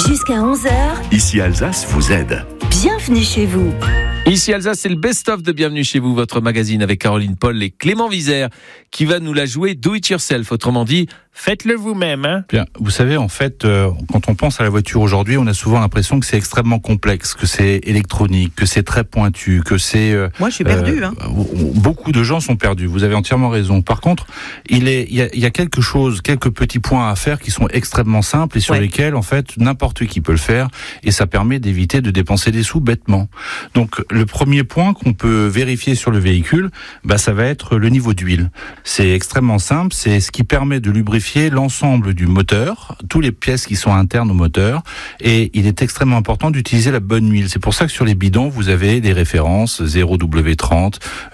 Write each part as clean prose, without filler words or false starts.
Jusqu'à 11h, Ici Alsace vous aide. bienvenue chez vous. Ici Alsace, c'est le best-of de Bienvenue chez vous, votre magazine avec Caroline Paul et Clément Vizère, qui va nous la jouer do it yourself. Autrement dit, faites-le vous-même. Hein. Bien, vous savez, en fait, quand on pense à la voiture aujourd'hui, on a souvent l'impression que c'est extrêmement complexe, que c'est électronique, que c'est très pointu, que c'est... Moi, je suis perdu. Beaucoup de gens sont perdus. Vous avez entièrement raison. Par contre, il y a quelques petits points à faire qui sont extrêmement simples et sur lesquels, en fait, n'importe qui peut le faire. Et ça permet d'éviter de dépenser des sous bêtement. Donc, le premier point qu'on peut vérifier sur le véhicule, ça va être le niveau d'huile. C'est extrêmement simple. C'est ce qui permet de lubrifier l'ensemble du moteur, toutes les pièces qui sont internes au moteur, et il est extrêmement important d'utiliser la bonne huile. C'est pour ça que sur les bidons, vous avez des références 0W30,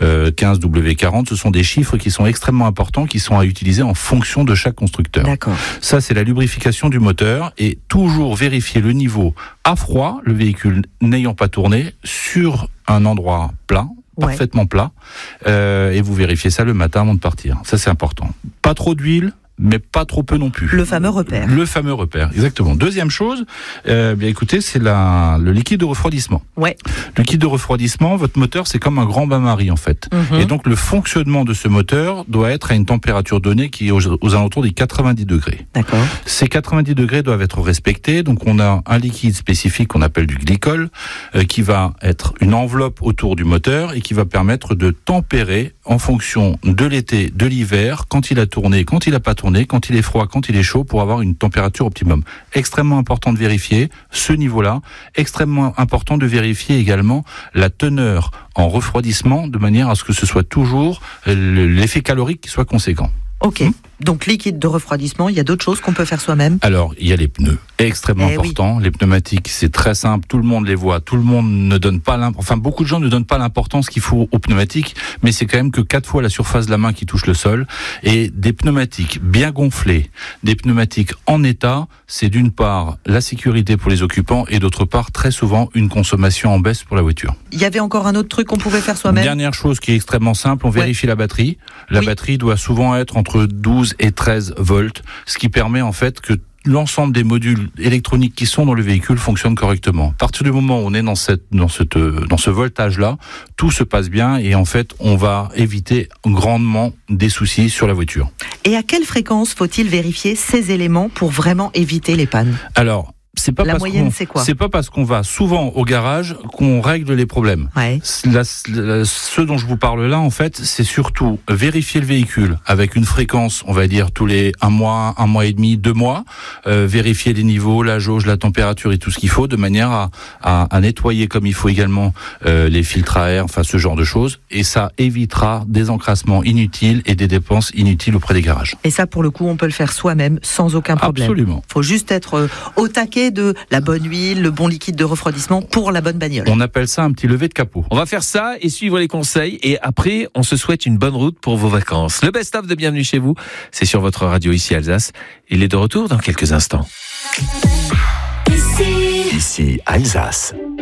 15W40. Ce sont des chiffres qui sont extrêmement importants, qui sont à utiliser en fonction de chaque constructeur. D'accord. Ça, c'est la lubrification du moteur, et toujours vérifier le niveau à froid, le véhicule n'ayant pas tourné, sur un endroit plat, parfaitement plat, et vous vérifiez ça le matin avant de partir. Ça, c'est important. Pas trop d'huile, mais pas trop peu non plus. Le fameux repère. Le fameux repère, exactement. Deuxième chose, écoutez, c'est le liquide de refroidissement. Ouais. Le liquide de refroidissement, votre moteur, c'est comme un grand bain-marie en fait. Et donc le fonctionnement de ce moteur doit être à une température donnée qui est aux alentours des 90 degrés. D'accord. Ces 90 degrés doivent être respectés. Donc on a un liquide spécifique qu'on appelle du glycol, qui va être une enveloppe autour du moteur et qui va permettre de tempérer en fonction de l'été, de l'hiver, quand il a tourné, quand il n'a pas tourné, quand il est froid, quand il est chaud, pour avoir une température optimum. Extrêmement important de vérifier ce niveau-là. Extrêmement important de vérifier également la teneur en refroidissement, de manière à ce que ce soit toujours l'effet calorique qui soit conséquent. Ok. Donc liquide de refroidissement, il y a d'autres choses qu'on peut faire soi-même? Alors, il y a les pneus, extrêmement important. Les pneumatiques, c'est très simple, tout le monde les voit, tout le monde ne donne pas beaucoup de gens ne donnent pas l'importance qu'il faut aux pneumatiques, mais c'est quand même que 4 fois la surface de la main qui touche le sol. Et des pneumatiques bien gonflés, des pneumatiques en état, c'est d'une part la sécurité pour les occupants et d'autre part très souvent une consommation en baisse pour la voiture. Il y avait encore un autre truc qu'on pouvait faire soi-même? Dernière chose qui est extrêmement simple, on vérifie la batterie. La batterie doit souvent être entre 12 et 13 volts, ce qui permet en fait que l'ensemble des modules électroniques qui sont dans le véhicule fonctionnent correctement. À partir du moment où on est dans ce voltage-là, tout se passe bien et en fait, on va éviter grandement des soucis sur la voiture. Et à quelle fréquence faut-il vérifier ces éléments pour vraiment éviter les pannes? Alors, c'est pas parce qu'on va souvent au garage qu'on règle les problèmes. Ouais. Ce dont je vous parle là, en fait, c'est surtout vérifier le véhicule avec une fréquence, on va dire tous les un mois et demi, 2 mois, vérifier les niveaux, la jauge, la température et tout ce qu'il faut, de manière à nettoyer comme il faut également les filtres à air, enfin ce genre de choses, et ça évitera des encrassements inutiles et des dépenses inutiles auprès des garages. Et ça, pour le coup, on peut le faire soi-même sans aucun problème. Absolument. Faut juste être au taquet de la bonne huile, le bon liquide de refroidissement pour la bonne bagnole. On appelle ça un petit lever de capot. On va faire ça et suivre les conseils. Et après, on se souhaite une bonne route pour vos vacances. Le best-of de Bienvenue chez vous, c'est sur votre radio ici Alsace. Il est de retour dans quelques instants. Ici Alsace.